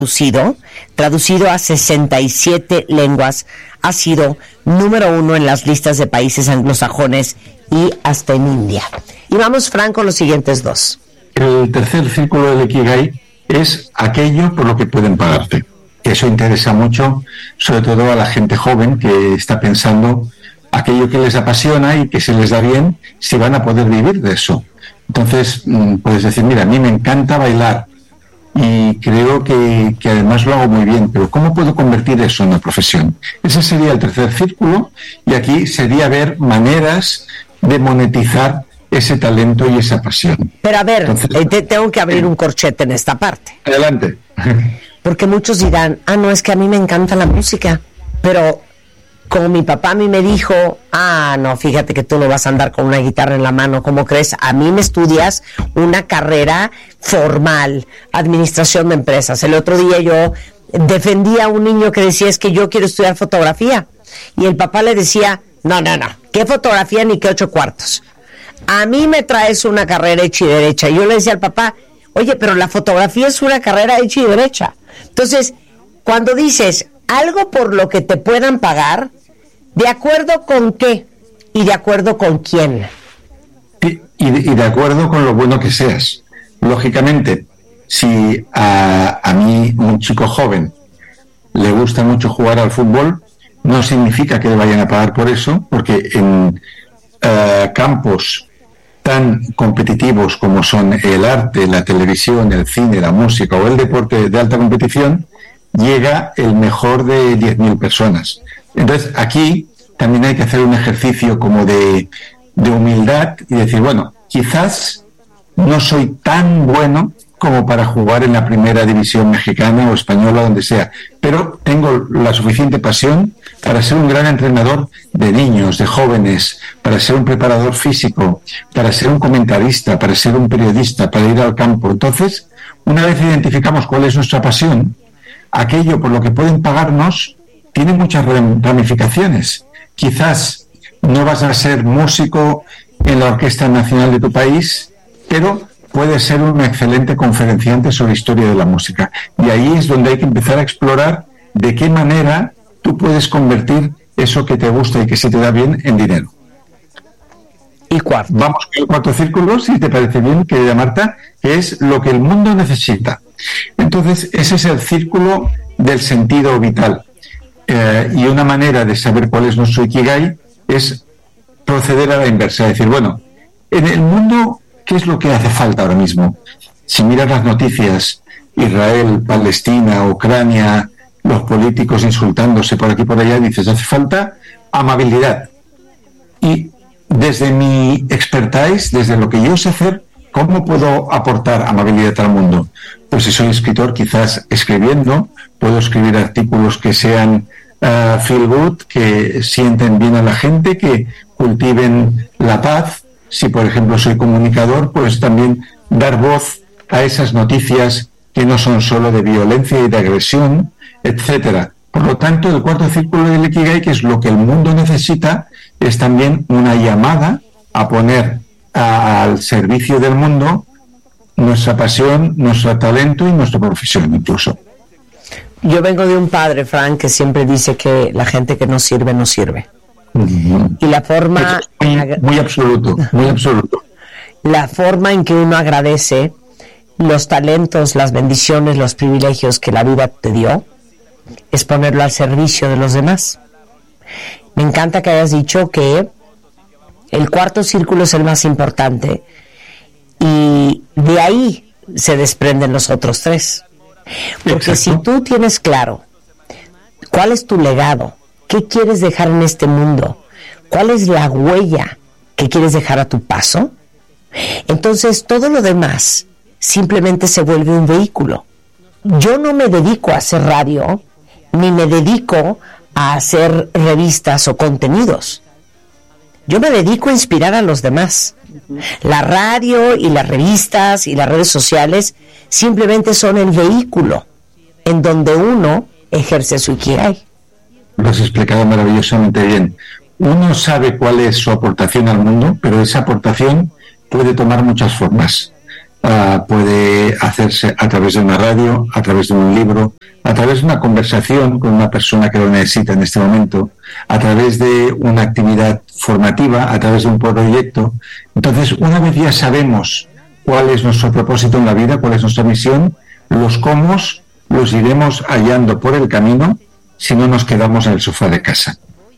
traducido a 67 lenguas, ha sido número 1 en las listas de países anglosajones y hasta en India. Y vamos, Fran, con los siguientes dos. El tercer círculo del Ikigai es aquello por lo que pueden pagarte. Eso interesa mucho, sobre todo a la gente joven que está pensando aquello que les apasiona y que se les da bien, si van a poder vivir de eso. Entonces, puedes decir, mira, a mí me encanta bailar y creo que además lo hago muy bien, pero ¿cómo puedo convertir eso en una profesión? Ese sería el tercer círculo, y aquí sería ver maneras de monetizar ese talento y esa pasión. Pero a ver, tengo que abrir un corchete en esta parte. Adelante. Porque muchos dirán, no, es que a mí me encanta la música, pero como mi papá a mí me dijo, no, fíjate que tú no vas a andar con una guitarra en la mano, ¿cómo crees? A mí me estudias una carrera formal, administración de empresas. El otro día yo defendía a un niño que decía, es que yo quiero estudiar fotografía. Y el papá le decía, no, ¿qué fotografía ni qué 8 cuartos? A mí me traes una carrera hecha y derecha. Y yo le decía al papá, oye, pero la fotografía es una carrera hecha y derecha. Entonces, cuando dices algo por lo que te puedan pagar, ¿de acuerdo con qué? ¿Y de acuerdo con quién? Y de acuerdo con lo bueno que seas. Lógicamente, si a mí, un chico joven, le gusta mucho jugar al fútbol, no significa que le vayan a pagar por eso, porque en campos tan competitivos como son el arte, la televisión, el cine, la música o el deporte de alta competición, llega el mejor de 10.000 personas. Entonces, aquí también hay que hacer un ejercicio como de humildad y decir, bueno, quizás no soy tan bueno como para jugar en la primera división mexicana o española, donde sea, pero tengo la suficiente pasión para ser un gran entrenador de niños, de jóvenes, para ser un preparador físico, para ser un comentarista, para ser un periodista, para ir al campo. Entonces, una vez identificamos cuál es nuestra pasión, aquello por lo que pueden pagarnos tiene muchas ramificaciones. Quizás no vas a ser músico en la Orquesta Nacional de tu país, pero puedes ser un excelente conferenciante sobre historia de la música. Y ahí es donde hay que empezar a explorar de qué manera tú puedes convertir eso que te gusta y que se te da bien en dinero. Y cuarto. Vamos con el cuarto círculo, si te parece bien, querida Marta, que es lo que el mundo necesita. Entonces, ese es el círculo del sentido vital. Y una manera de saber cuál es nuestro Ikigai es proceder a la inversa. Es decir, bueno, en el mundo, ¿qué es lo que hace falta ahora mismo? Si miras las noticias, Israel, Palestina, Ucrania, los políticos insultándose por aquí y por allá, dices, hace falta amabilidad. Y desde mi expertise, desde lo que yo sé hacer, ¿cómo puedo aportar amabilidad al mundo? Pues si soy escritor, quizás escribiendo, puedo escribir artículos que sean feel good, que sienten bien a la gente, que cultiven la paz. Si, por ejemplo, soy comunicador, pues también dar voz a esas noticias que no son solo de violencia y de agresión, etcétera. Por lo tanto, el cuarto círculo del Ikigai, que es lo que el mundo necesita, es también una llamada a poner al servicio del mundo nuestra pasión, nuestro talento y nuestra profesión incluso. Yo vengo de un padre, Frank, que siempre dice que la gente que no sirve, no sirve. Uh-huh. Y la forma... Muy absoluto, muy absoluto. La forma en que uno agradece los talentos, las bendiciones, los privilegios que la vida te dio, es ponerlo al servicio de los demás. Me encanta que hayas dicho que el cuarto círculo es el más importante y de ahí se desprenden los otros tres. Porque Exacto. Si tú tienes claro cuál es tu legado, qué quieres dejar en este mundo, cuál es la huella que quieres dejar a tu paso, entonces todo lo demás simplemente se vuelve un vehículo. Yo no me dedico a hacer radio, ni me dedico a hacer revistas o contenidos. Yo me dedico a inspirar a los demás. La radio y las revistas y las redes sociales simplemente son el vehículo en donde uno ejerce su Ikigai. Lo has explicado maravillosamente bien. Uno sabe cuál es su aportación al mundo, pero esa aportación puede tomar muchas formas. puede hacerse a través de una radio, a través de un libro, a través de una conversación con una persona que lo necesita en este momento, a través de una actividad formativa, a través de un proyecto. Entonces, una vez ya sabemos cuál es nuestro propósito en la vida, cuál es nuestra misión, los cómo los iremos hallando por el camino si no nos quedamos en el sofá de casa.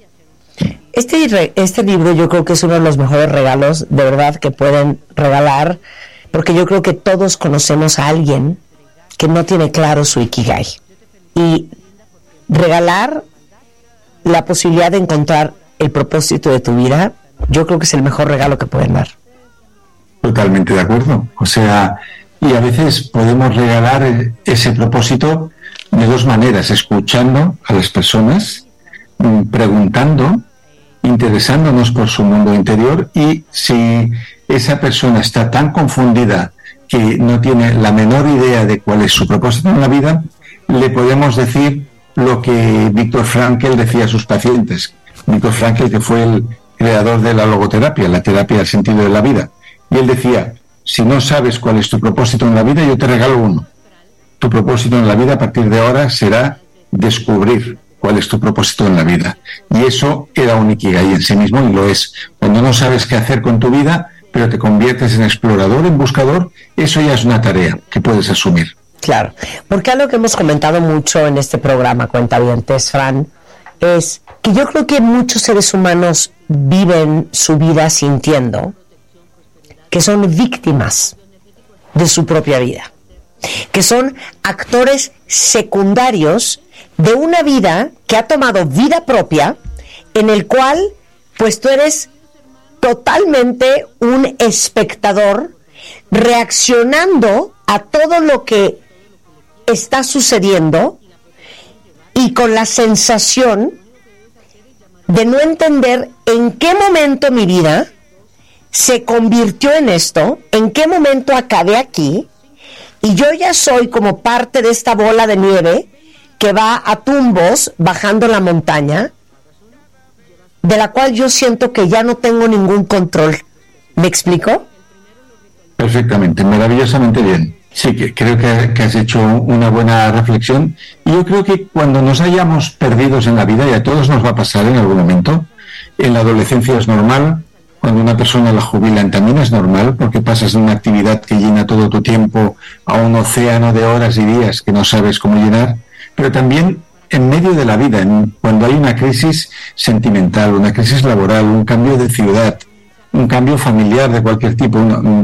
Este libro yo creo que es uno de los mejores regalos de verdad que pueden regalar, porque yo creo que todos conocemos a alguien que no tiene claro su Ikigai. Y regalar la posibilidad de encontrar el propósito de tu vida, yo creo que es el mejor regalo que pueden dar. Totalmente de acuerdo. O sea, y a veces podemos regalar ese propósito de dos maneras: escuchando a las personas, preguntando, interesándonos por su mundo interior, y si esa persona está tan confundida que no tiene la menor idea de cuál es su propósito en la vida, le podemos decir lo que Viktor Frankl decía a sus pacientes. Viktor Frankl, que fue el creador de la logoterapia, la terapia del sentido de la vida. Y él decía: si no sabes cuál es tu propósito en la vida, yo te regalo uno. Tu propósito en la vida a partir de ahora será descubrir cuál es tu propósito en la vida. Y eso era un Ikigai en sí mismo, y lo es. Cuando no sabes qué hacer con tu vida, pero te conviertes en explorador, en buscador, eso ya es una tarea que puedes asumir. Claro, porque algo que hemos comentado mucho en este programa, Cuentavientes, Fran, es que yo creo que muchos seres humanos viven su vida sintiendo que son víctimas de su propia vida, que son actores secundarios de una vida que ha tomado vida propia, en el cual pues tú eres totalmente un espectador reaccionando a todo lo que está sucediendo, y con la sensación de no entender en qué momento mi vida se convirtió en esto, en qué momento acabé aquí, y yo ya soy como parte de esta bola de nieve que va a tumbos bajando la montaña, de la cual yo siento que ya no tengo ningún control. ¿Me explico? Perfectamente, maravillosamente bien. Sí, que creo que has hecho una buena reflexión. Y yo creo que cuando nos hayamos perdidos en la vida, y a todos nos va a pasar en algún momento, en la adolescencia es normal, cuando una persona la jubilan también es normal, porque pasas de una actividad que llena todo tu tiempo a un océano de horas y días que no sabes cómo llenar, pero también en medio de la vida, cuando hay una crisis sentimental, una crisis laboral, un cambio de ciudad, un cambio familiar de cualquier tipo,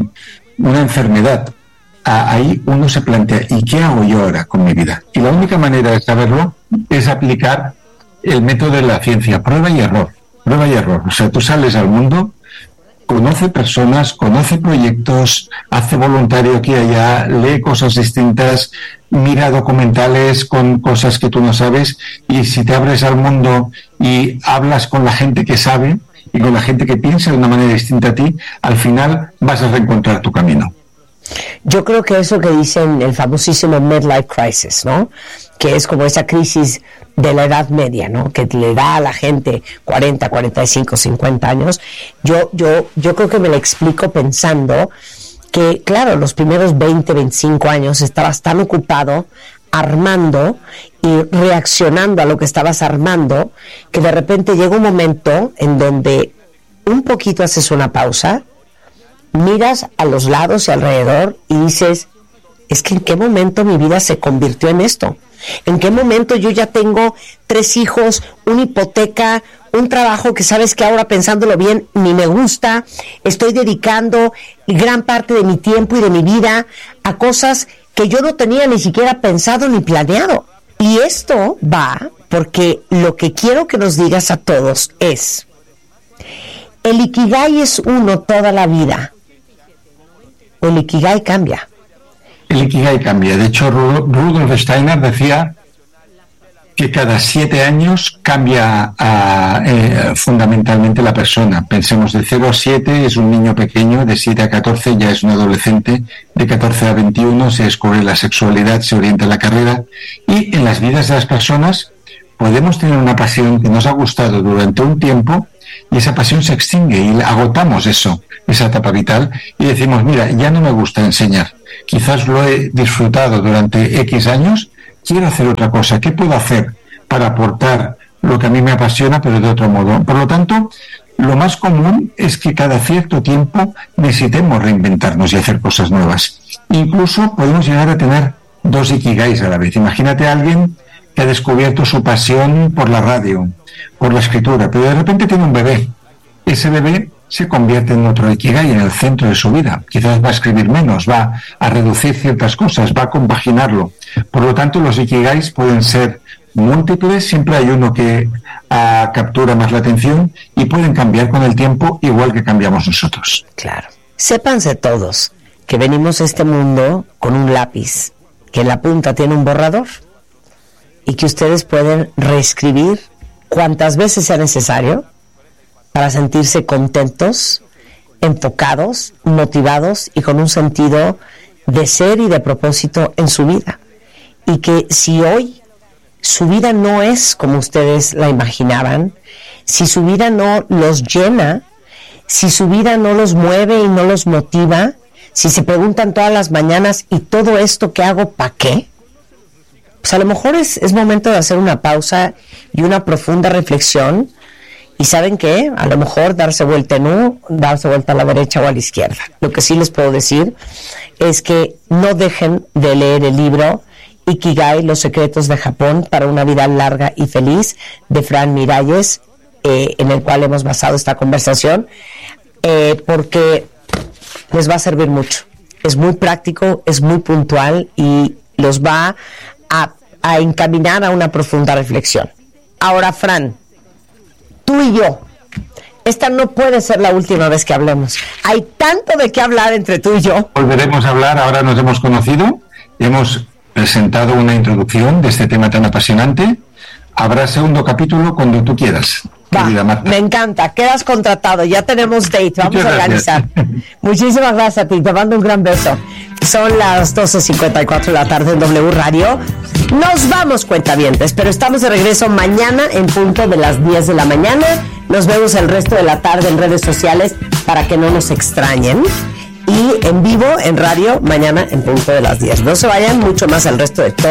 una enfermedad, ahí uno se plantea: ¿y qué hago yo ahora con mi vida? Y la única manera de saberlo es aplicar el método de la ciencia, prueba y error. Prueba y error. O sea, tú sales al mundo, conoce personas, conoce proyectos, hace voluntario aquí y allá, lee cosas distintas, mira documentales con cosas que tú no sabes, y si te abres al mundo y hablas con la gente que sabe y con la gente que piensa de una manera distinta a ti, al final vas a reencontrar tu camino. Yo creo que eso que dicen el famosísimo midlife crisis, ¿no? Que es como esa crisis de la edad media, ¿no? Que le da a la gente 40, 45, 50 años. Yo creo que me lo explico pensando que, claro, los primeros 20, 25 años estabas tan ocupado armando y reaccionando a lo que estabas armando, que de repente llega un momento en donde un poquito haces una pausa, miras a los lados y alrededor y dices: es que ¿en qué momento mi vida se convirtió en esto? ¿En qué momento yo ya tengo 3 hijos, una hipoteca, un trabajo que sabes que ahora, pensándolo bien, ni me gusta? Estoy dedicando gran parte de mi tiempo y de mi vida a cosas que yo no tenía ni siquiera pensado ni planeado. Y esto va porque lo que quiero que nos digas a todos es: el Ikigai es uno toda la vida. El Ikigai cambia. El Ikigai cambia. De hecho, Rudolf Steiner decía que cada 7 años cambia fundamentalmente la persona. Pensemos, de 0 a 7 es un niño pequeño, de 7 a 14 ya es un adolescente, de 14 a 21 se descubre la sexualidad, se orienta la carrera, y en las vidas de las personas podemos tener una pasión que nos ha gustado durante un tiempo y esa pasión se extingue y agotamos esa etapa vital y decimos, mira, ya no me gusta enseñar, quizás lo he disfrutado durante X años, quiero hacer otra cosa, ¿qué puedo hacer para aportar lo que a mí me apasiona pero de otro modo? Por lo tanto, lo más común es que cada cierto tiempo necesitemos reinventarnos y hacer cosas nuevas. Incluso podemos llegar a tener 2 ikigais a la vez. Imagínate a alguien que ha descubierto su pasión por la radio, por la escritura, pero de repente tiene un bebé. Ese bebé se convierte en otro ikigai, en el centro de su vida. Quizás va a escribir menos, va a reducir ciertas cosas, va a compaginarlo. Por lo tanto, los ikigais pueden ser múltiples, siempre hay uno que captura más la atención y pueden cambiar con el tiempo igual que cambiamos nosotros. Claro. Sépanse todos que venimos a este mundo con un lápiz, que en la punta tiene un borrador y que ustedes pueden reescribir cuantas veces sea necesario para sentirse contentos, enfocados, motivados y con un sentido de ser y de propósito en su vida. Y que si hoy su vida no es como ustedes la imaginaban, si su vida no los llena, si su vida no los mueve y no los motiva, si se preguntan todas las mañanas, ¿y todo esto que hago para qué? Pues a lo mejor es momento de hacer una pausa y una profunda reflexión. ¿Y saben qué? A lo mejor darse vuelta en U, darse vuelta a la derecha o a la izquierda. Lo que sí les puedo decir es que no dejen de leer el libro Ikigai, los secretos de Japón para una vida larga y feliz, de Fran Miralles, en el cual hemos basado esta conversación, porque les va a servir mucho. Es muy práctico, es muy puntual y los va a encaminar a una profunda reflexión. Ahora, Fran, tú y yo, esta no puede ser la última vez que hablemos. Hay tanto de qué hablar entre tú y yo. Volveremos a hablar, ahora nos hemos conocido, hemos presentado una introducción de este tema tan apasionante. Habrá segundo capítulo cuando tú quieras, querida Marta. Me encanta, quedas contratado, ya tenemos date, vamos a organizar. Muchísimas gracias a ti, te mando un gran beso. Son las 12:54 de la tarde en W Radio. Nos vamos, cuentavientes, pero estamos de regreso mañana en punto de las 10 de la mañana. Nos vemos el resto de la tarde en redes sociales para que no nos extrañen. Y en vivo, en radio, mañana en punto de las 10. No se vayan mucho más al resto de todo.